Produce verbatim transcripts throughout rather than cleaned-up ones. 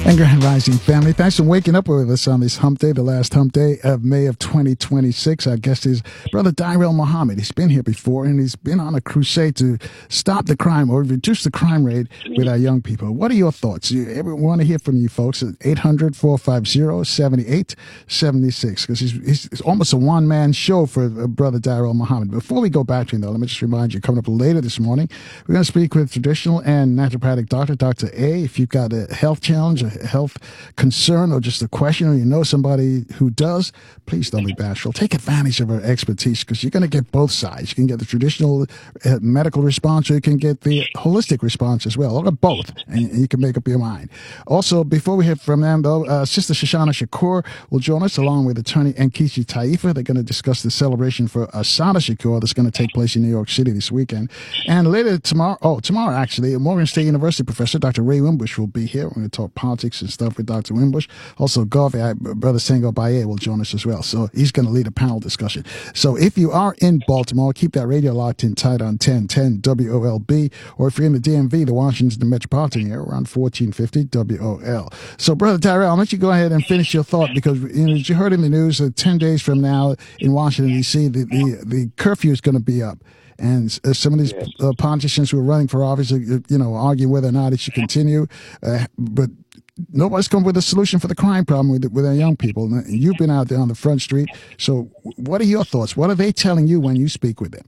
And Grand Rising family, thanks for waking up with us on this hump day, the last hump day of May of twenty twenty-six. Our guest is Brother Darrell Muhammad. He's been here before, and he's been on a crusade to stop the crime or reduce the crime rate with our young people. What are your thoughts? You ever want to hear from you folks at eight hundred, four five zero, seven eight seven six, because he's, he's, it's almost a one-man show for uh, Brother Darrell Muhammad. Before we go back to him, though, let me just remind you, coming up later this morning, we're going to speak with traditional and naturopathic doctor, Doctor A. If you've got a health challenge, a health concern, or just a question, or you know somebody who does, please don't be bashful. Take advantage of our expertise, because you're going to get both sides. You can get the traditional uh, medical response, or you can get the holistic response as well, or both, and you can make up your mind. Also, before we hear from them, though, uh, Sister Shoshana Shakur will join us along with attorney Nkechi Taifa. They're going to discuss the celebration for Asada Shakur that's going to take place in New York City this weekend. And later tomorrow, oh, tomorrow actually, Morgan State University professor Doctor Ray Wimbush will be here. We're going to talk politics and stuff with Doctor Wimbush. Also, Garvey, Brother Sengo Baye will join us as well. So he's going to lead a panel discussion. So if you are in Baltimore, keep that radio locked in tight on ten ten W O L B, or if you're in the D M V, the Washington, the metropolitan area, around fourteen fifty W O L. So, Brother Darrell, I'll let you go ahead and finish your thought, because you know, as you heard in the news, uh, ten days from now in Washington, D C, the, the, the curfew is going to be up. And uh, some of these uh, politicians who are running for office, uh, you know, argue whether or not it should continue. Uh, but nobody's come with a solution for the crime problem with with our young people. And you've been out there on the front street. So what are your thoughts? What are they telling you when you speak with them?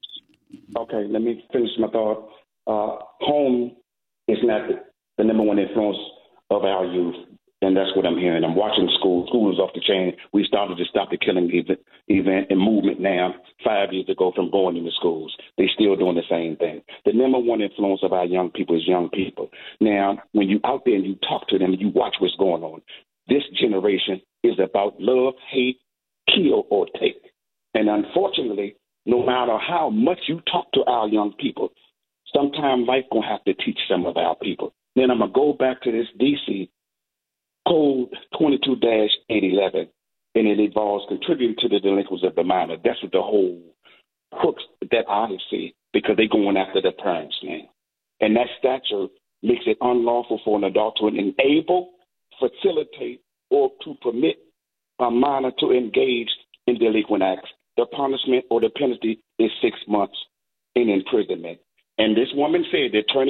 Okay, let me finish my thought. Uh, home is not the, the number one influence of our youth. And that's what I'm hearing. I'm watching school. School is off the chain. We started to stop the killing event, event and movement now five years ago from going into schools. They're still doing the same thing. The number one influence of our young people is young people. Now, when you out there and you talk to them and you watch what's going on, this generation is about love, hate, kill, or take. And unfortunately, no matter how much you talk to our young people, sometime life going to have to teach some of our people. Then I'm going to go back to this D C Code twenty-two dash eight eleven, and it involves contributing to the delinquency of the minor. That's what the whole crooks that I see, because they're going after the parents now. And that statute makes it unlawful for an adult to enable, facilitate, or to permit a minor to engage in delinquent acts. The punishment or the penalty is six months in imprisonment. And this woman said, the attorney.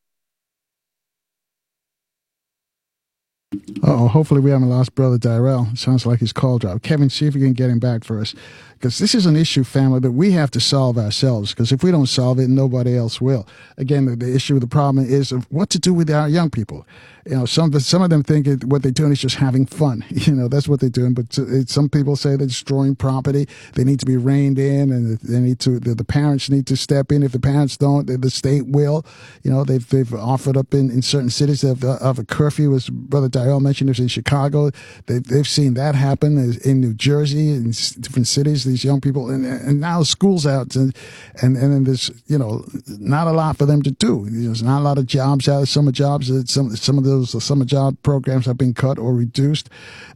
Uh-oh, hopefully we haven't lost Brother Darrell. Sounds like his call dropped. Kevin, see if you can get him back for us. Because this is an issue, family, that we have to solve ourselves. Because if we don't solve it, nobody else will. Again, the, the issue, the problem is of what to do with our young people. You know, some some of them think it, what they're doing is just having fun. You know, that's what they're doing. But it, some people say they're destroying property. They need to be reined in, and they need to. The, the parents need to step in. If the parents don't, the, the state will. You know, they've they've offered up in, in certain cities of, of a curfew, as Brother Darrell mentioned. It was in Chicago. They, they've seen that happen in New Jersey, in different cities. These young people, and, and now school's out, and and and then there's you know not a lot for them to do. There's not a lot of jobs out. Summer jobs. Some some of those summer job programs have been cut or reduced,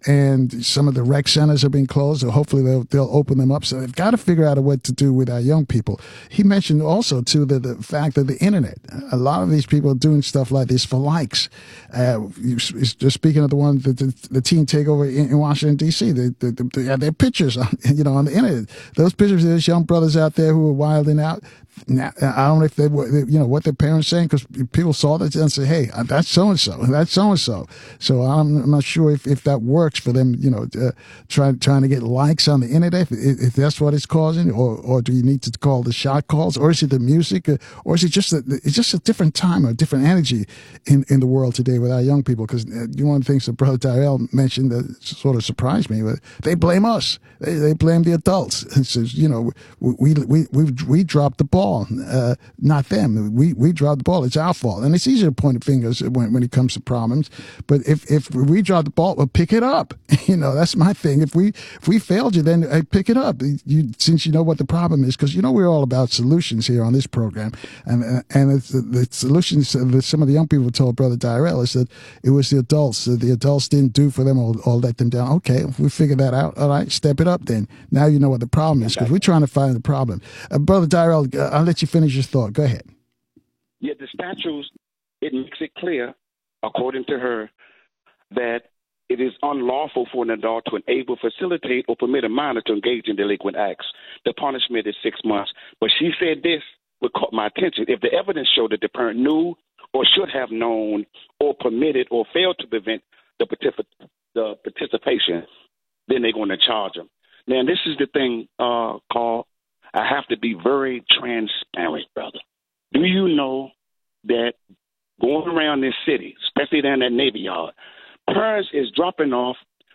and some of the rec centers have been closed. So hopefully they'll they'll open them up. So they've got to figure out a way to do with our young people. He mentioned also too the the fact that the internet. A lot of these people are doing stuff like this for likes. Uh, just speaking of the one the, the, the teen takeover in, in Washington D C, they, they, they have their pictures on, you know on the internet. Those pictures of those young brothers out there who are wilding out. Now, I don't know if they were, you know, what their parents saying, because people saw that and say, hey, that's so-and-so, that's so-and-so. So I'm, I'm not sure if, if that works for them, you know, uh, trying trying to get likes on the internet, if, if that's what it's causing, or, or do you need to call the shot calls, or is it the music, or is it just a, it's just a different time, a different energy in, in the world today with our young people? Because uh, one of the things that Brother Darrell mentioned that sort of surprised me, but they blame us. They, they blame the adults. It says, you know, we, we, we, we dropped the ball. Uh, not them. We we dropped the ball. It's our fault, and it's easy to point fingers when when it comes to problems. But if if we drop the ball, well, pick it up. You know, that's my thing. If we if we failed you, then uh, pick it up. You since you know what the problem is, because you know we're all about solutions here on this program, and uh, and it's the, the solutions that some of the young people told Brother Darrell is that it was the adults. Uh, the adults didn't do for them or, or let them down. Okay, if we figure that out, all right, step it up. Then now you know what the problem is, because we're trying to find the problem. Uh, Brother Darrell, uh, I'll let you finish your thought. Go ahead. Yeah, the statutes, it makes it clear, according to her, that it is unlawful for an adult to enable, facilitate, or permit a minor to engage in delinquent acts. The punishment is six months. But she said this, what caught my attention. If the evidence showed that the parent knew or should have known or permitted or failed to prevent the, particip- the participation, then they're going to charge them. Now, this is the thing, uh, Carl. I have to be very transparent, brother. Do you know that going around this city, especially down that Navy Yard, parents is dropping off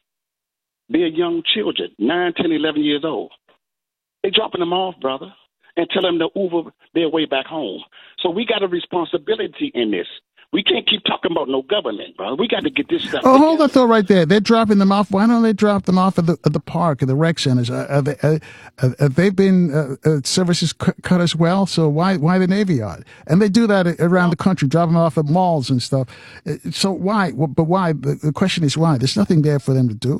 their young children, nine, ten, eleven years old. They're dropping them off, brother, and tell them to Uber their way back home. So we got a responsibility in this. We can't keep talking about no government, brother. We got to get this stuff. Oh, together. hold that thought right there. They're dropping them off. Why don't they drop them off at the at the park, at the rec centers? Are, are they, uh, have they been uh, uh, services cut, cut as well? So why why the Navy Yard? And they do that around the country, drop them off at malls and stuff. So why? But why? The question is why? There's nothing there for them to do.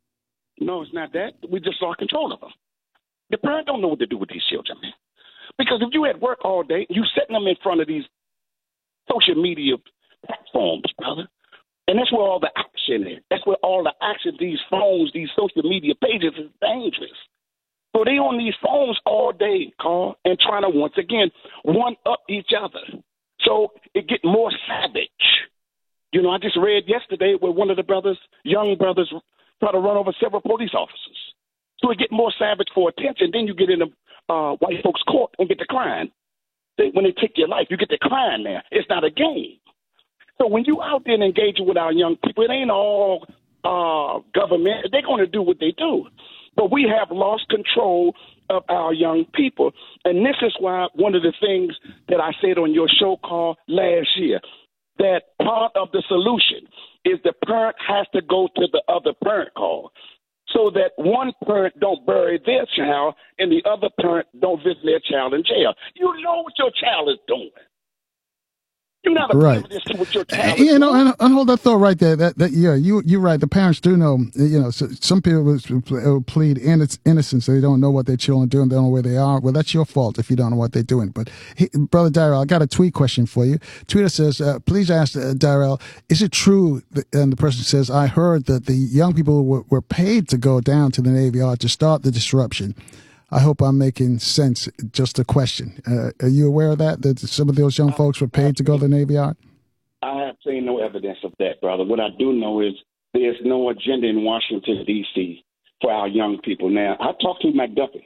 No, it's not that. We just lost control of them. The parent don't know what to do with these children, man. Because if you at work all day, you setting them in front of these social media platforms, brother. And that's where all the action is. That's where all the action, these phones, these social media pages is dangerous. So they on these phones all day, Carl, and trying to, once again, one-up each other. So it get more savage. You know, I just read yesterday where one of the brothers, young brothers, try to run over several police officers. So it get more savage for attention. Then you get in the uh, white folks' court and get to crying. They, when they take your life, you get to crying there. It's not a game. So when you out there engaging with our young people, it ain't all uh, government. They're going to do what they do. But we have lost control of our young people. And this is why one of the things that I said on your show call last year, that part of the solution is the parent has to go to the other parent call, so that one parent don't bury their child and the other parent don't visit their child in jail. You know what your child is doing. You're not right. to what your child you is know, doing. and, and hold that thought right there. That, that yeah, you you're right. The parents do know. You know, so some people will plead innocence. They don't know what their children are doing. They don't know where they are. Well, that's your fault if you don't know what they're doing. But he, Brother Darrell, I got a tweet question for you. Tweeter says, uh, "Please ask uh, Darrell, is it true?" That, and the person says, "I heard that the young people were, were paid to go down to the Navy Yard to start the disruption." I hope I'm making sense. Just a question. Uh, are you aware of that? That some of those young folks were paid to go to the Navy Yard? I have seen no evidence of that, brother. What I do know is there's no agenda in Washington, D C for our young people. Now, I talked to McDuffie.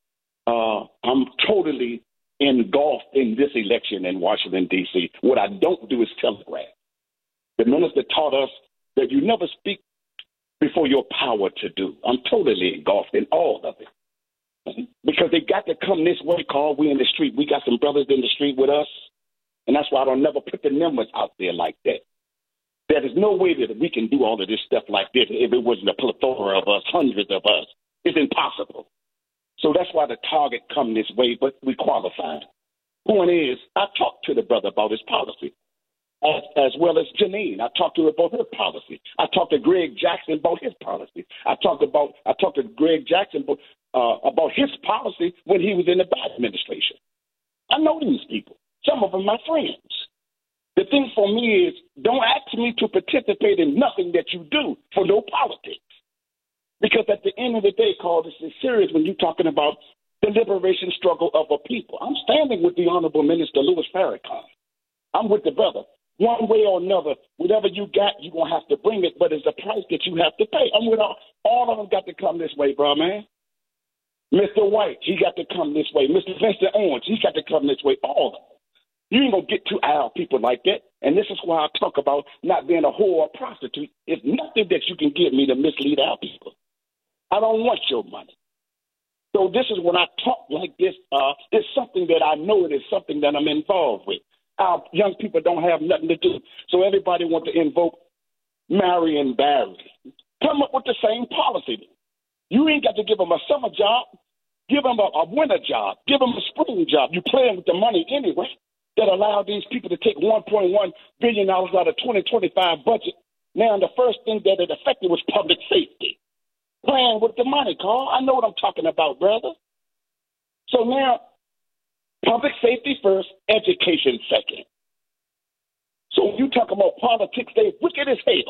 Uh, I'm totally engulfed in this election in Washington, D C What I don't do is telegraph. The minister taught us that you never speak before your power to do. I'm totally engulfed in all of it. Because they got to come this way, Carl. We in the street. We got some brothers in the street with us. And that's why I don't never put the numbers out there like that. There is no way that we can do all of this stuff like this if it wasn't a plethora of us, hundreds of us. It's impossible. So that's why the target come this way, but we qualified. Point is, I talked to the brother about his policy, as, as well as Janine. I talked to her about her policy. I talked to Greg Jackson about his policy. I talked about I talked to Greg Jackson about, uh, about his policy when he was in the Biden administration. I know these people. Some of them my friends. The thing for me is, don't ask me to participate in nothing that you do for no politics. Because at the end of the day, Carl, this is serious when you're talking about the liberation struggle of a people. I'm standing with the Honorable Minister Louis Farrakhan. I'm with the brother. One way or another, whatever you got, you're going to have to bring it, but it's a price that you have to pay. I'm with all, all of them got to come this way, bro, man. Mister White, he got to come this way. Mister Vincent Owens, he got to come this way. All of them. You ain't going to get to our people like that. And this is why I talk about not being a whore or prostitute. It's nothing that you can give me to mislead our people. I don't want your money. So this is when I talk like this, uh, it's something that I know it is something that I'm involved with. Our young people don't have nothing to do. So everybody wants to invoke Marion Barry. Come up with the same policy. You ain't got to give them a summer job. Give them a, a winter job. Give them a spring job. You're playing with the money anyway. That allowed these people to take one point one billion dollars out of twenty twenty-five budget. Now, the first thing that it affected was public safety. Playing with the money, Carl. I know what I'm talking about, brother. So now, public safety first, education second. So when you talk about politics, they wicked as hell.